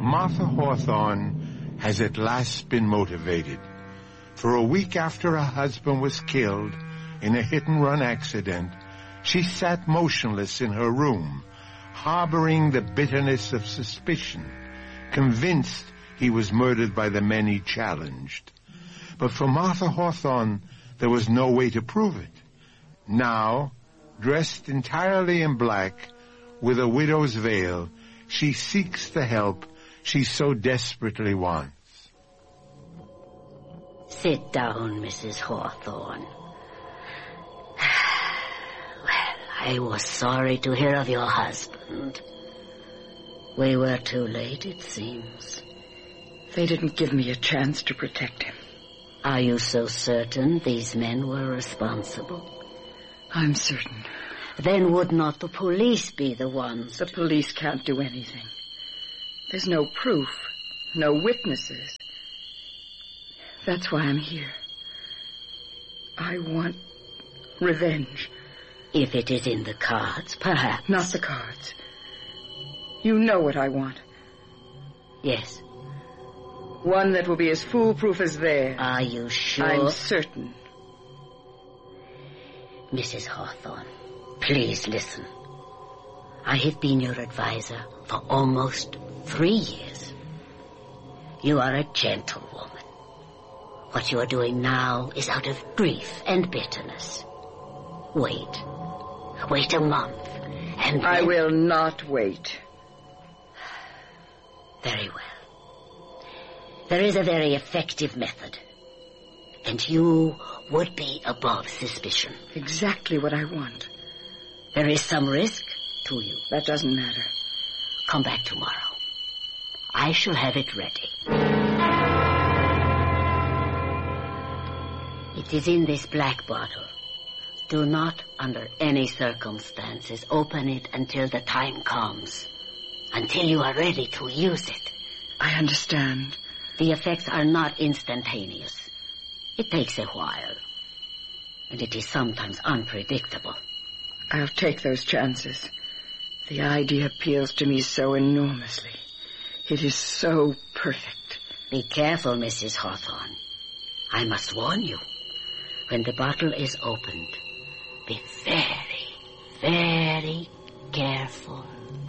Martha Hawthorne has at last been motivated. For a week after her husband was killed in a hit-and-run accident, she sat motionless in her room, harboring the bitterness of suspicion, convinced he was murdered by the men he challenged. But for Martha Hawthorne, there was no way to prove it. Now, dressed entirely in black, with a widow's veil, she seeks the help she so desperately wants. Sit down, Mrs. Hawthorne. Well, I was sorry to hear of your husband. We were too late, it seems. They didn't give me a chance to protect him. Are you so certain these men were responsible? I'm certain. Then would not the police be the ones? The police can't do anything. There's no proof, no witnesses. That's why I'm here. I want revenge. If it is in the cards, perhaps. Not the cards. You know what I want. Yes. One that will be as foolproof as theirs. Are you sure? I'm certain. Mrs. Hawthorne, please listen. I have been your advisor for almost 3 years. You are a gentlewoman. What you are doing now is out of grief and bitterness. Wait. Wait a month, and I will not wait. Very well. There is a very effective method, and you would be above suspicion. Exactly what I want. There is some risk to you. That doesn't matter. Come back tomorrow. I shall have it ready. It is in this black bottle. Do not, under any circumstances, open it until the time comes. Until you are ready to use it. I understand. The effects are not instantaneous. It takes a while. And it is sometimes unpredictable. I'll take those chances. The idea appeals to me so enormously. It is so perfect. Be careful, Mrs. Hawthorne. I must warn you. When the bottle is opened, be very, very careful.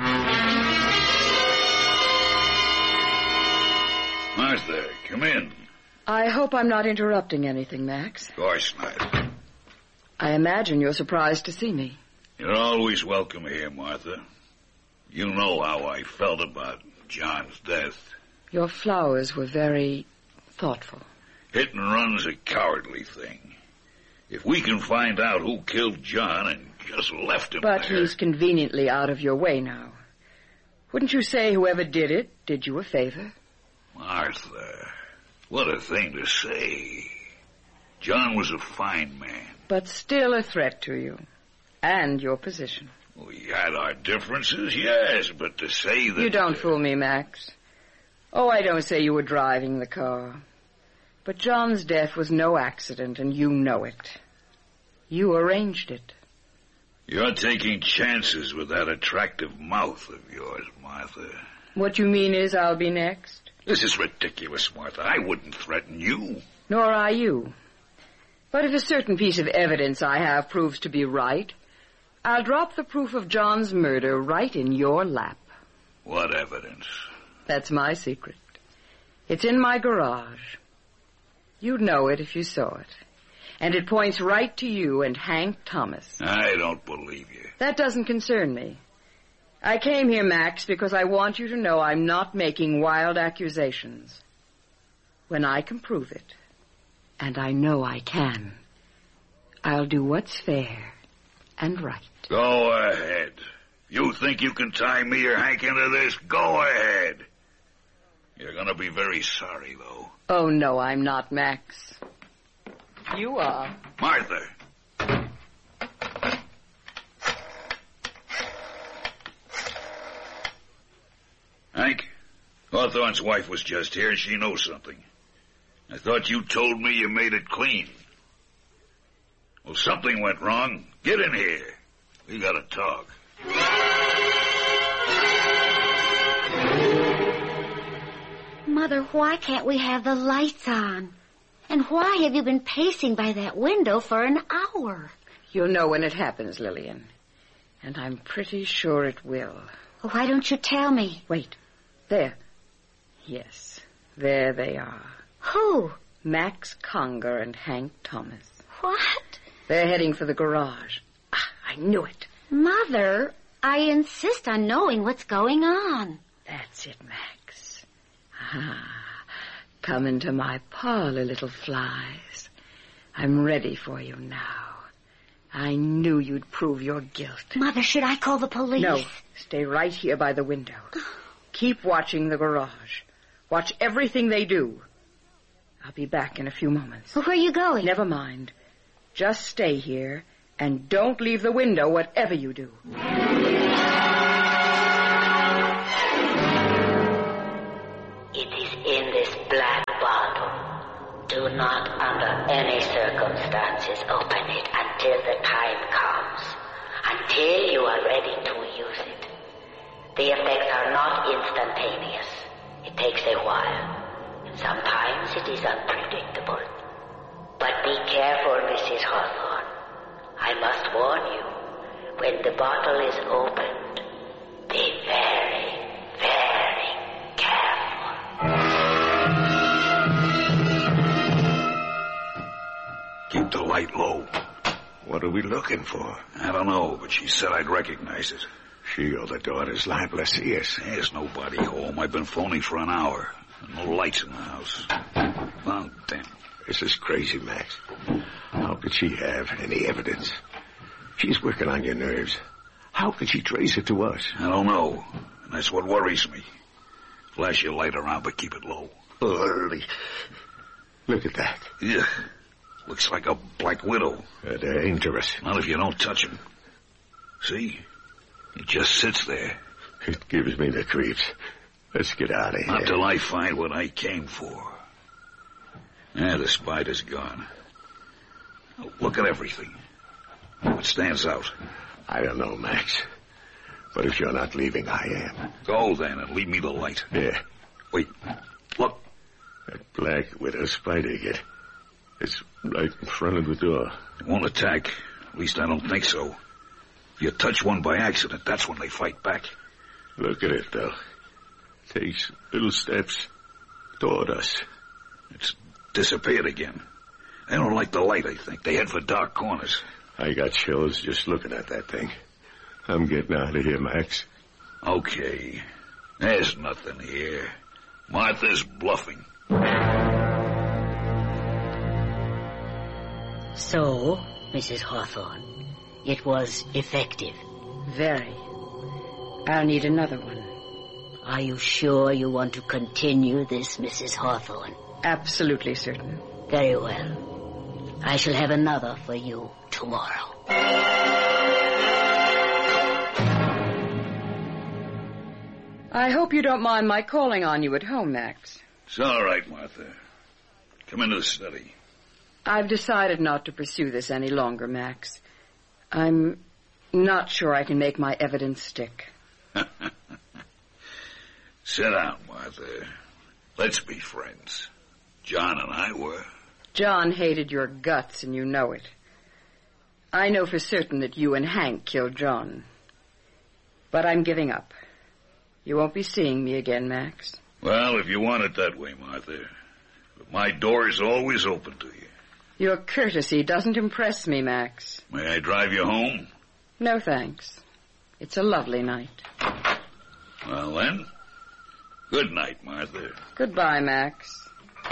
Martha, come in. I hope I'm not interrupting anything, Max. Of course not. I imagine you're surprised to see me. You're always welcome here, Martha. You know how I felt about John's death. Your flowers were very thoughtful. Hit and run's a cowardly thing. If we can find out who killed John and just left him But there... he's conveniently out of your way now. Wouldn't you say whoever did it did you a favor? Martha, what a thing to say. John was a fine man. But still a threat to you. And your position. We had our differences, yes, but to say that... You don't fool me, Max. Oh, I don't say you were driving the car. But John's death was no accident, and you know it. You arranged it. You're taking chances with that attractive mouth of yours, Martha. What you mean is I'll be next? This is ridiculous, Martha. I wouldn't threaten you. Nor are you. But if a certain piece of evidence I have proves to be right, I'll drop the proof of John's murder right in your lap. What evidence? That's my secret. It's in my garage. You'd know it if you saw it. And it points right to you and Hank Thomas. I don't believe you. That doesn't concern me. I came here, Max, because I want you to know I'm not making wild accusations. When I can prove it, and I know I can, I'll do what's fair and right. Go ahead. You think you can tie me or Hank into this? Go ahead. You're going to be very sorry, though. Oh, no, I'm not, Max. You are. Martha. Hank, Hawthorne's wife was just here and she knows something. I thought you told me you made it clean. Well, something went wrong. Get in here. We gotta talk. Mother, why can't we have the lights on? And why have you been pacing by that window for an hour? You'll know when it happens, Lillian. And I'm pretty sure it will. Well, why don't you tell me? Wait. There. Yes, there they are. Who? Max Conger and Hank Thomas. What? They're heading for the garage. Ah, I knew it. Mother, I insist on knowing what's going on. That's it, Max. Ah, come into my parlor, little flies. I'm ready for you now. I knew you'd prove your guilt. Mother, should I call the police? No, stay right here by the window. Keep watching the garage. Watch everything they do. I'll be back in a few moments. Well, where are you going? Never mind. Just stay here and don't leave the window whatever you do. It is in this black bottle. Do not, under any circumstances, open it until the time comes. Until you are ready to use it. The effects are not instantaneous. It takes a while. Sometimes it is unpredictable. But be careful, Mrs. Hawthorne. I must warn you, when the bottle is opened, be very, very careful. Keep the light low. What are we looking for? I don't know, but she said I'd recognize it. She or the daughter's liable to see us. There's nobody home. I've been phoning for an hour. No lights in the house. Oh, damn. This is crazy, Max. How could she have any evidence? She's working on your nerves. How could she trace it to us? I don't know. And that's what worries me. Flash your light around, but keep it low. Holy. Look at that. Yeah. Looks like a black widow. They're dangerous. Not if you don't touch him. See? He just sits there. It gives me the creeps. Let's get out of here. Not till I find what I came for. The spider's gone. Look at everything. What stands out? I don't know, Max. But if you're not leaving, I am. Go then and leave me the light. Yeah. Wait. Look. That black widow spider again. It's right in front of the door. It won't attack. At least I don't think so. If you touch one by accident, that's when they fight back. Look at it, though. Takes little steps toward us. It's disappeared again. They don't like the light, I think. They head for dark corners. I got chills just looking at that thing. I'm getting out of here, Max. Okay. There's nothing here. Martha's bluffing. So, Mrs. Hawthorne, it was effective. Very. I'll need another one. Are you sure you want to continue this, Mrs. Hawthorne? Absolutely certain. Very well. I shall have another for you tomorrow. I hope you don't mind my calling on you at home, Max. It's all right, Martha. Come into the study. I've decided not to pursue this any longer, Max. I'm not sure I can make my evidence stick. Sit down, Martha. Let's be friends. John and I were. John hated your guts, and you know it. I know for certain that you and Hank killed John. But I'm giving up. You won't be seeing me again, Max. Well, if you want it that way, Martha. But my door is always open to you. Your courtesy doesn't impress me, Max. May I drive you home? No, thanks. It's a lovely night. Well, then, good night, Martha. Goodbye, Max. Be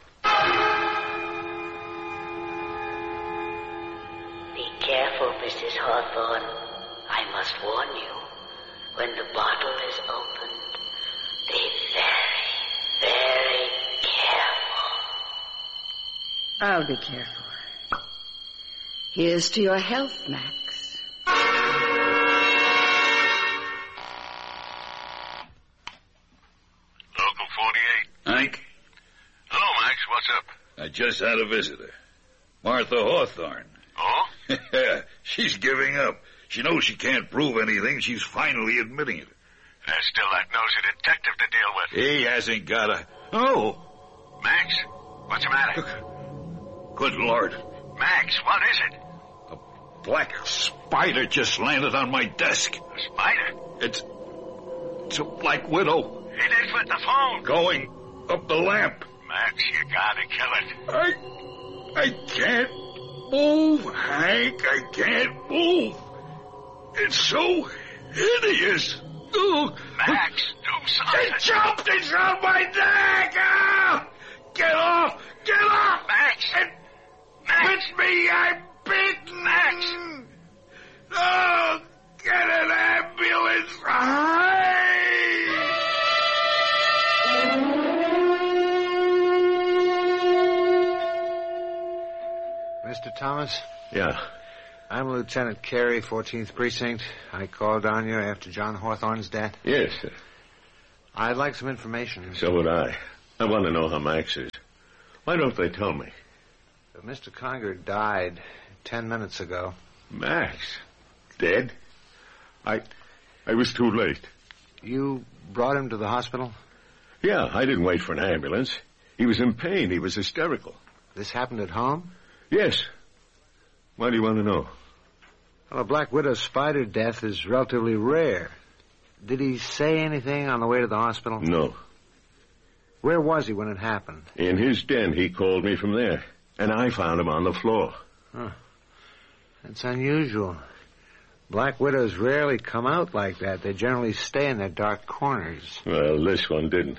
careful, Mrs. Hawthorne. I must warn you. When the bottle is opened, be very, very careful. I'll be careful. Here's to your health, Max. Local 48. Hank? Hello, Max. What's up? I just had a visitor. Martha Hawthorne. Oh? She's giving up. She knows she can't prove anything. She's finally admitting it. There's still that nosy detective to deal with. He hasn't got a... Oh! Max, what's the matter? Good Lord. Max, what is it? A black spider just landed on my desk. A spider? It's a Black Widow. It is with the phone. Going up the lamp. Max, you gotta kill it. I can't move, Hank. I can't move. It's so hideous. Oh. Max, do something. It jumped! It's on my neck! Ah! Get off! Get off! Max! It Max! bit me! I'm bitten! Max! Oh, get an ambulance! Hi! Mr. Thomas? Yeah. I'm Lieutenant Carey, 14th Precinct. I called on you after John Hawthorne's death. Yes, sir. I'd like some information. So would I. I want to know how Max is. Why don't they tell me? Mr. Conger died 10 minutes ago. Max? Dead? I was too late. You brought him to the hospital? Yeah, I didn't wait for an ambulance. He was in pain. He was hysterical. This happened at home? Yes. Why do you want to know? Well, a Black Widow spider death is relatively rare. Did he say anything on the way to the hospital? No. Where was he when it happened? In his den. He called me from there. And I found him on the floor. Huh. That's unusual. Black Widows rarely come out like that. They generally stay in their dark corners. Well, this one didn't.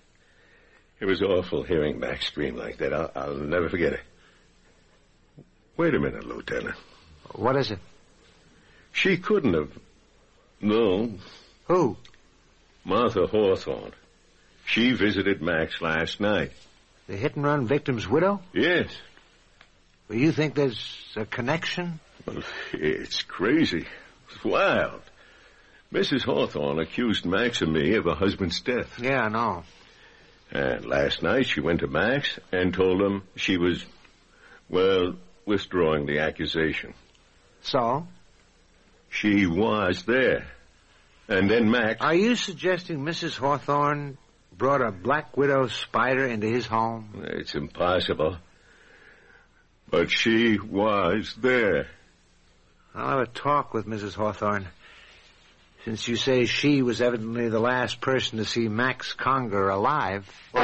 It was awful hearing Max scream like that. I'll never forget it. Wait a minute, Lieutenant. What is it? She couldn't have... No. Who? Martha Hawthorne. She visited Max last night. The hit-and-run victim's widow? Yes. Well, you think there's a connection? Well, it's crazy. It's wild. Mrs. Hawthorne accused Max and me of her husband's death. Yeah, I know. And last night she went to Max and told him she was, well, withdrawing the accusation. So? She was there. And then Max... Are you suggesting Mrs. Hawthorne brought a Black Widow spider into his home? It's impossible. But she was there. I'll have a talk with Mrs. Hawthorne. Since you say she was evidently the last person to see Max Conger alive.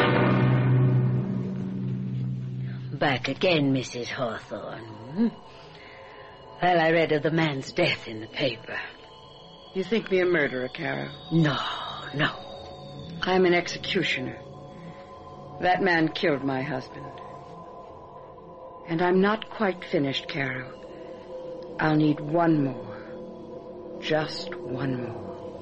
Back again, Mrs. Hawthorne. Well, I read of the man's death in the paper. You think me a murderer, Carol? No. I'm an executioner. That man killed my husband. And I'm not quite finished, Carol. I'll need one more. Just one more.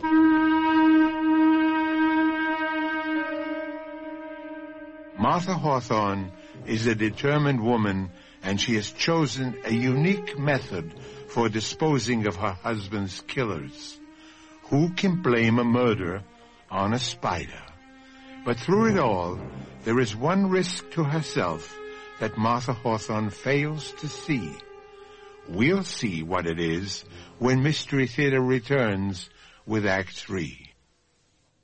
Martha Hawthorne is a determined woman, and she has chosen a unique method for disposing of her husband's killers. Who can blame a murder on a spider? But through it all, there is one risk to herself that Martha Hawthorne fails to see. We'll see what it is when Mystery Theater returns with Act 3.